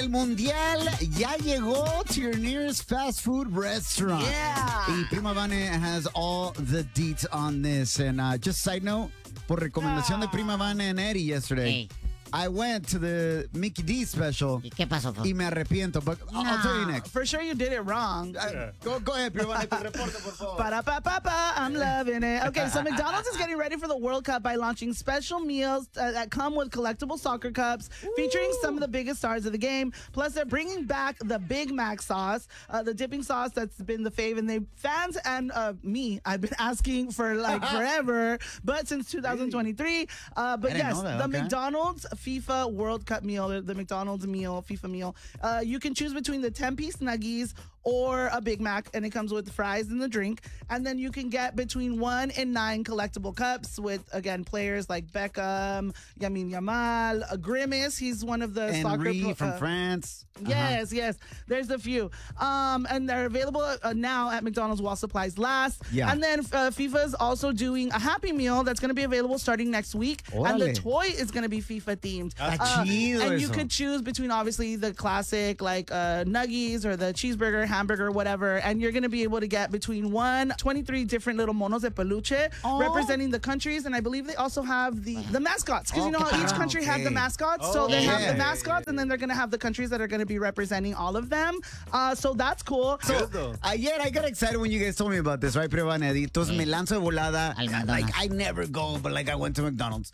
Mundial ya llegó to your nearest fast food restaurant. Yeah. Y Prima Vane has all the deets on this. And just side note, por recomendación de Prima Vane and Eddie yesterday, Hey. I went to the Mickey D special. ¿Y qué pasó? Y me arrepiento, but I'll tell you next. For sure you did it wrong. Go ahead, Prima Vane, tu reporte, por favor. Pa-da-pa-pa-pa, I'm loving it. Okay, so McDonald's is getting ready for the World Cup by launching special meals that come with collectible soccer cups featuring some of the biggest stars of the game. Plus, they're bringing back the Big Mac sauce, the dipping sauce that's been the fave. And they fans and me, I've been asking for like forever, but since 2023. But yes, know that, the okay. McDonald's FIFA World Cup meal, the McDonald's meal, FIFA meal. You can choose between the 10-piece nuggies or a Big Mac, and it comes with fries and the drink. And then you can get between 1 and 9 collectible cups with, again, players like Beckham, Yamin Yamal, Grimace. He's one of the Henry from France. Yes, yes. There's a few. And they're available now at McDonald's while supplies last. Yeah. And then FIFA is also doing a Happy Meal that's going to be available starting next week. And the Órale. toy is going to be FIFA themed. chido and you eso. could choose between obviously the classic like nuggies or the cheeseburger, hamburger, whatever. And you're going to be able to get between 23 different little monos de peluche representing the countries. And I believe they also have the mascots. Because you know how each country has the mascots. So they have the mascots and then they're going to have the countries that are going to be representing all of them. So that's cool. So, ayer I got excited when you guys told me about this, right, Prima Vane? Entonces me lanzo de volada. Al McDonald's. Like, I never go, but like I went to McDonald's.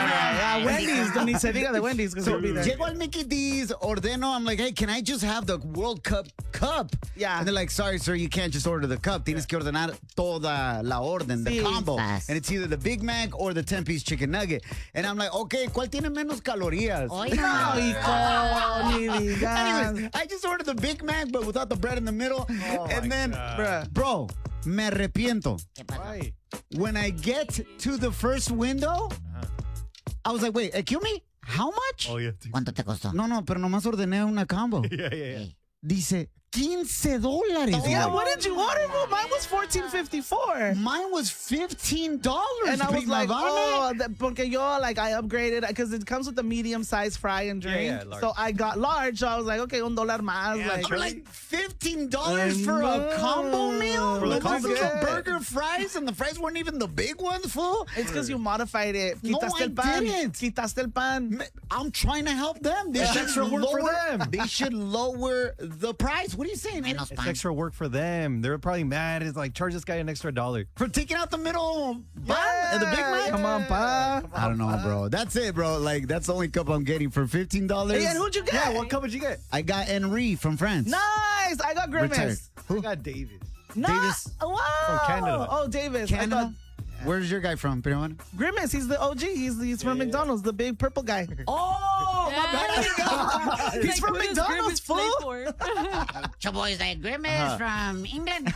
Wendy's, ni se diga de Wendy's because it'll be there. Llego al Mickey D's, ordeno. I'm like, hey, can I just have the World Cup cup? Yeah. And they're like, sorry, sir, you can't just order the cup. Tienes que ordenar toda la orden, the Sí. combo. Fast. And it's either the Big Mac or the 10-piece chicken nugget. And I'm like, okay, ¿cuál tiene menos calorías? Hoy No, no. hijo, ni digas. Anyways, I just ordered the Big Mac, but without the bread in the middle. And then, bro, me arrepiento. ¿Qué pasó? When I get to the first window, I was like, wait, excuse me? How much? Oh, yeah. ¿Cuánto te costó? No, pero nomás ordené una combo. Yeah. Hey. Dice, $15. Yeah, güey. what did you order? Well, mine was $14.54. Mine was $15. And I was Prima like, Vane. oh, porque yo, like, I upgraded because it comes with a medium-sized fry and drink. Yeah, large. So I got large. So I was like, okay, $1 más. Yeah, like, For like $15 for a combo meal? For the With combo, just yeah. a burger, fries, and the fries weren't even the big ones, fool? it's because you modified it. No, Quitaste I el pan. didn't. Quitaste el pan. I'm trying to help them. They It's should extra work for them. They should lower the price. What are you saying, man? Menos It's pan. extra work for them. They're probably mad. It's like, charge this guy an extra $1. For taking out the middle bun? Yeah, The Big Mac? Come on, pa. I don't know, bro. That's it, bro. Like, that's the only cup I'm getting for $15. Hey, and who'd you get? Yeah, what cup did you get? I got Henry from France. Nice. I got Retired. Grimace. I got Davis. Davis. Wow. From Canada. Oh, Davis. I Canada? thought Where's your guy from, Prima? Grimace. He's the OG. He's from McDonald's, the big purple guy. Oh, my bad. He's from McDonald's, fool. Your boy's like Grimace from England.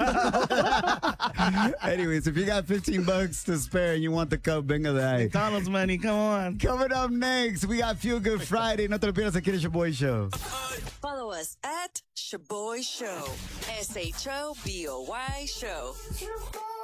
Anyways, if you got $15 to spare and you want the cup, venga de ahí. McDonald's money. Come on. Coming up next, we got Feel Good Friday. No te lo pierdas aquí en el Shaboy Show. Follow us at Shaboy Show. SHOBOY Show.